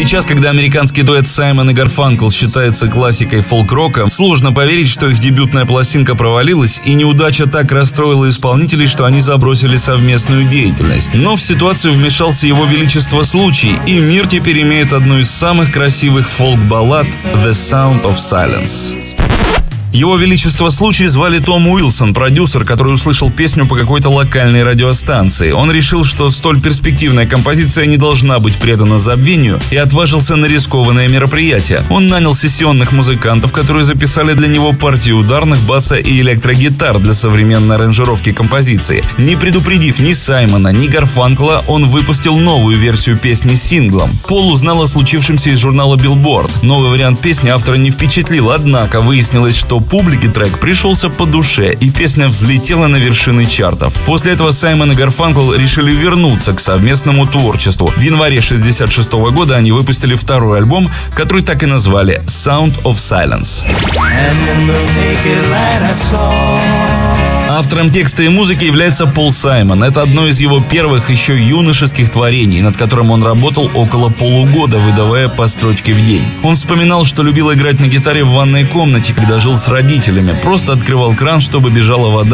Сейчас, когда американский дуэт Саймон и Гарфанкл считается классикой фолк-рока, сложно поверить, что их дебютная пластинка провалилась, и неудача так расстроила исполнителей, что они забросили совместную деятельность. Но в ситуацию вмешался его величество случай, и мир теперь имеет одну из самых красивых фолк-баллад «The Sound of Silence». Его величество случай звали Том Уилсон, продюсер, который услышал песню по какой-то локальной радиостанции. Он решил, что столь перспективная композиция не должна быть предана забвению, и отважился на рискованное мероприятие. Он нанял сессионных музыкантов, которые записали для него партии ударных, баса и электрогитар для современной аранжировки композиции. Не предупредив ни Саймона, ни Гарфанкла, он выпустил новую версию песни синглом. Пол узнал о случившемся из журнала Billboard. Новый вариант песни автора не впечатлил, однако выяснилось, что публике трек пришелся по душе, и песня взлетела на вершины чартов. После этого Саймон и Гарфанкл решили вернуться к совместному творчеству. В январе 1966 года они выпустили второй альбом, который так и назвали «Sound of Silence». Автором текста и музыки является Пол Саймон. Это одно из его первых еще юношеских творений, над которым он работал около полугода, выдавая по строчке в день. Он вспоминал, что любил играть на гитаре в ванной комнате, когда жил с родителями. Просто открывал кран, чтобы бежала вода,